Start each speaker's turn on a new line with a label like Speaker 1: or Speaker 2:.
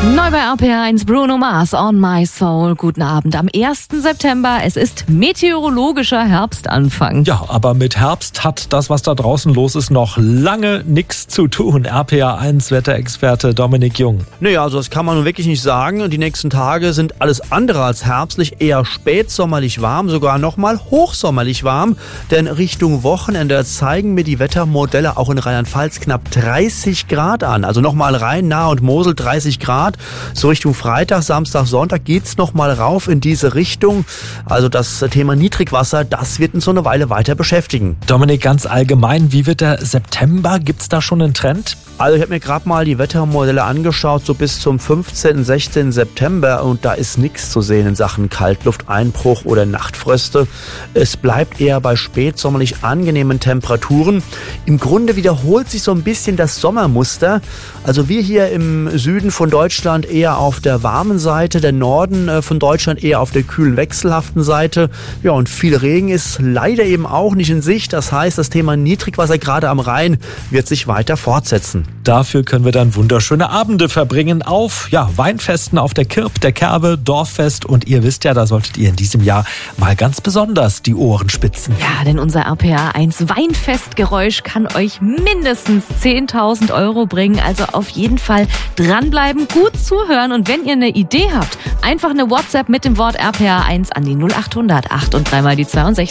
Speaker 1: Neu bei RPR1 Bruno Mars, On My Soul. Guten Abend am 1. September. Es ist meteorologischer Herbstanfang.
Speaker 2: Ja, aber mit Herbst hat das, was da draußen los ist, noch lange nichts zu tun. RPR1 Wetterexperte Dominik Jung.
Speaker 3: Naja, also das kann man nun wirklich nicht sagen. Die nächsten Tage sind alles andere als herbstlich, eher spätsommerlich warm, sogar nochmal hochsommerlich warm. Denn Richtung Wochenende zeigen mir die Wettermodelle auch in Rheinland-Pfalz knapp 30 Grad an. Also nochmal Rhein, Nahe und Mosel 30 Grad. So Richtung Freitag, Samstag, Sonntag geht's nochmal rauf in diese Richtung. Also das Thema Niedrigwasser, das wird uns so eine Weile weiter beschäftigen.
Speaker 2: Dominik, ganz allgemein, wie wird der September? Gibt's da schon einen Trend?
Speaker 3: Also ich habe mir gerade mal die Wettermodelle angeschaut, so bis zum 15., 16. September und da ist nichts zu sehen in Sachen Kaltlufteinbruch oder Nachtfröste. Es bleibt eher bei spätsommerlich angenehmen Temperaturen. Im Grunde wiederholt sich so ein bisschen das Sommermuster. Also wir hier im Süden von Deutschland eher auf der warmen Seite, der Norden von Deutschland eher auf der kühlen, wechselhaften Seite. Ja, und viel Regen ist leider eben auch nicht in Sicht. Das heißt, das Thema Niedrigwasser gerade am Rhein wird sich weiter fortsetzen.
Speaker 2: Dafür können wir dann wunderschöne Abende verbringen auf Weinfesten auf der Kirb, der Kerbe, Dorffest. Und ihr wisst ja, da solltet ihr in diesem Jahr mal ganz besonders die Ohren spitzen.
Speaker 1: Ja, denn unser RPR1 Weinfestgeräusch kann euch mindestens 10.000 € bringen. Also auf jeden Fall dranbleiben, gut zuhören. Und wenn ihr eine Idee habt, einfach eine WhatsApp mit dem Wort RPR1 an die 0800 8 und 3 mal die 62.